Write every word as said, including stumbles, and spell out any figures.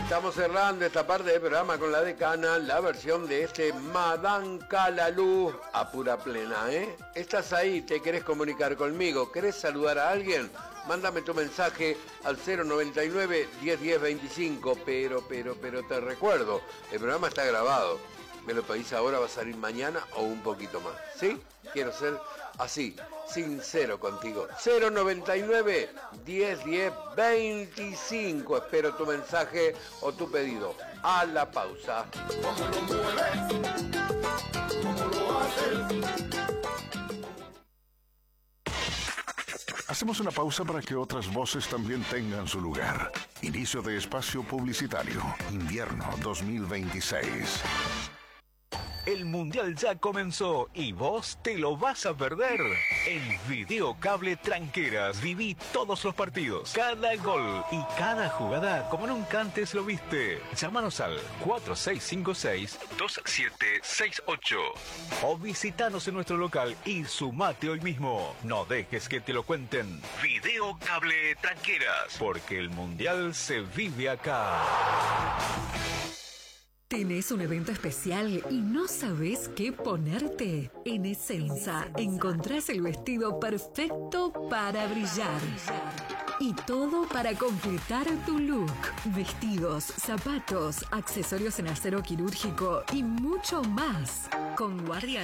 Estamos cerrando esta parte del programa con la decana, la versión de este Madame Calalú a pura plena, ¿eh? Estás ahí, te querés comunicar conmigo, querés saludar a alguien, mándame tu mensaje al cero noventa y nueve, diez diez veinticinco, pero, pero, pero te recuerdo, el programa está grabado, me lo pedís ahora, va a salir mañana o un poquito más, ¿sí? Quiero ser así, sincero contigo. cero noventa y nueve, diez diez veinticinco. Espero tu mensaje o tu pedido. A la pausa. ¿Cómo lo mueves? ¿Cómo lo haces? Hacemos una pausa para que otras voces también tengan su lugar. Inicio de espacio publicitario. Invierno dos mil veintiséis. El Mundial ya comenzó y vos te lo vas a perder. En Videocable Tranqueras viví todos los partidos, cada gol y cada jugada como nunca antes lo viste. Llámanos al cuatro seis cinco seis, dos siete seis ocho o visitanos en nuestro local y sumate hoy mismo. No dejes que te lo cuenten. Videocable Tranqueras, porque el Mundial se vive acá. ¿Tenés un evento especial y no sabés qué ponerte? En Essenza encontrás el vestido perfecto para brillar. Y todo para completar tu look. Vestidos, zapatos, accesorios en acero quirúrgico y mucho más. Con Guardián